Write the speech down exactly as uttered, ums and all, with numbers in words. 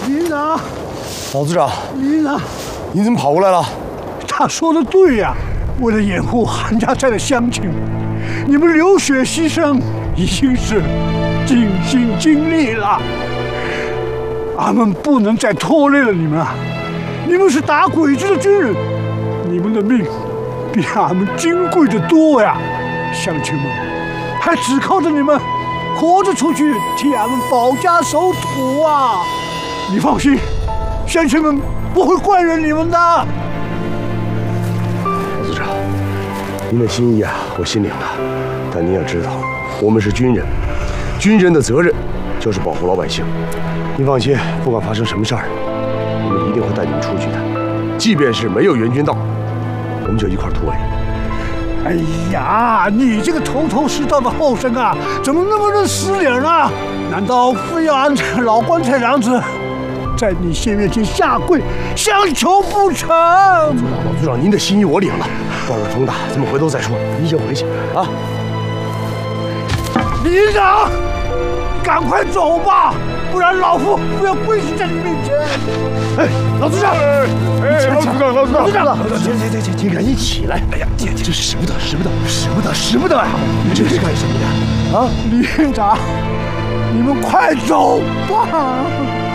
营长， 老组长， 营长， 你怎么跑过来了？ 他说的对呀、啊，为了掩护韩家寨的乡亲，你们流血牺牲已经是尽心尽力了。俺们不能再拖累了你们啊！你们是打鬼子的军人，你们的命比俺们金贵的多呀！乡亲们，还只靠着你们活着出去替俺们保家守土啊！你放心，乡亲们不会怪怨你们的。老组长，您的心意啊，我心领了。但您要知道，我们是军人，军人的责任就是保护老百姓。您放心，不管发生什么事儿，我们一定会带你们出去的。即便是没有援军到，我们就一块脱离。 哎呀，你这个头头是道的后生啊，怎么那么的死脸啊？难道非要俺这老棺材娘子在你先面前下跪相求不成？ 老组长，老组长，您的心意我领了。外边风大，咱们回头再说。您先回去啊。 李营长，赶快走吧，不然老夫不要跪死在你面前。哎，老组长， 哎，老组长，老组长， 老组长， 行行行行，你赶紧起来！哎呀，这这使不得，使不得，使不得，使不得啊！你这是干什么的？啊， 李营长，你们快走吧。